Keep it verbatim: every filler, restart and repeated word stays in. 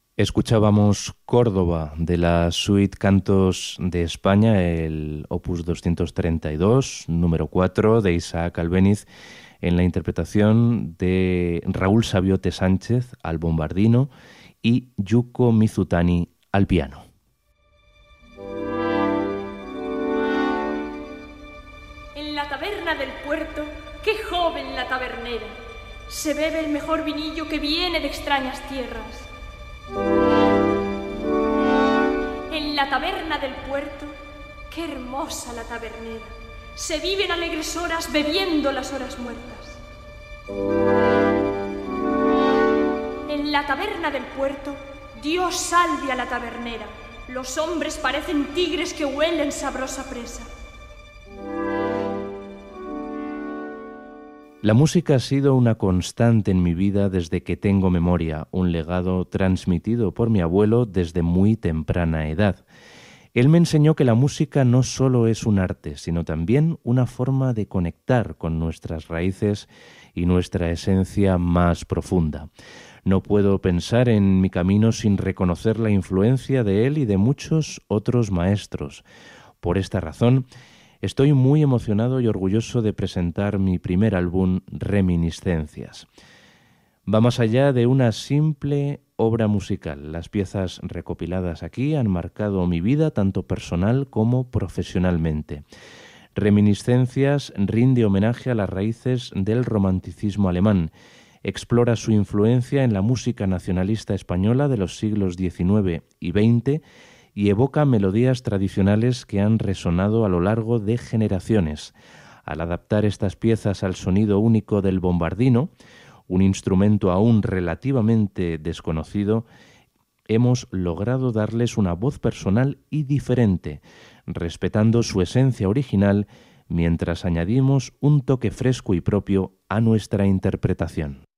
Escuchábamos Córdoba de la Suite Cantos de España, el opus doscientos treinta y dos, número cuatro de Isaac Albéniz, en la interpretación de Raúl Sabiote Sánchez al bombardino y Yuko Mizutani al piano. En la taberna del puerto, qué joven la tabernera, se bebe el mejor vinillo que viene de extrañas tierras. En la taberna del puerto, qué hermosa la tabernera, se viven alegres horas bebiendo las horas muertas. En la taberna del puerto, Dios salve a la tabernera, los hombres parecen tigres que huelen sabrosa presa. La música ha sido una constante en mi vida desde que tengo memoria, un legado transmitido por mi abuelo desde muy temprana edad. Él me enseñó que la música no solo es un arte, sino también una forma de conectar con nuestras raíces y nuestra esencia más profunda. No puedo pensar en mi camino sin reconocer la influencia de él y de muchos otros maestros. Por esta razón, estoy muy emocionado y orgulloso de presentar mi primer álbum, Reminiscencias. Va más allá de una simple obra musical. Las piezas recopiladas aquí han marcado mi vida tanto personal como profesionalmente. Reminiscencias rinde homenaje a las raíces del romanticismo alemán. Explora su influencia en la música nacionalista española de los siglos diecinueve y veinte y evoca melodías tradicionales que han resonado a lo largo de generaciones. Al adaptar estas piezas al sonido único del bombardino, un instrumento aún relativamente desconocido, hemos logrado darles una voz personal y diferente, respetando su esencia original mientras añadimos un toque fresco y propio a nuestra interpretación.